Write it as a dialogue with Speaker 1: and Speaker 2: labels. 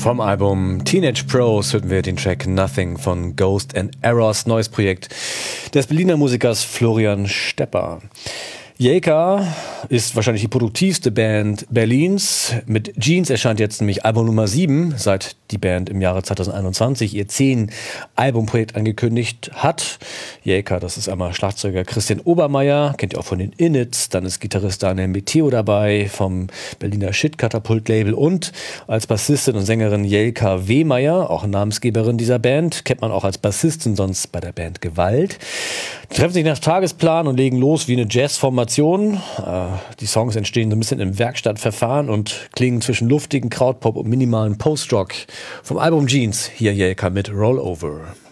Speaker 1: Vom Album Teenage Pros hörten wir den Track Nothing von Ghost and Errors, neues Projekt des Berliner Musikers Florian Stepper. Jayca ist wahrscheinlich die produktivste Band Berlins. Mit Jeans erscheint jetzt nämlich Album Nummer 7, seit die Band im Jahre 2021 ihr 10-Album-Projekt angekündigt hat. Jayca, das ist einmal Schlagzeuger Christian Obermeier, kennt ihr auch von den Innits, dann ist Gitarrist Daniel Meteo dabei vom Berliner Shit-Katapult-Label und als Bassistin und Sängerin Jelka Wehmeier, auch Namensgeberin dieser Band, kennt man auch als Bassistin sonst bei der Band Gewalt. Die treffen sich nach Tagesplan und legen los wie eine Jazzformation. Die Songs entstehen so ein bisschen im Werkstattverfahren und klingen zwischen luftigen Krautpop und minimalen Post-Rock. Vom Album Jeans, hier Jayca mit Rollover.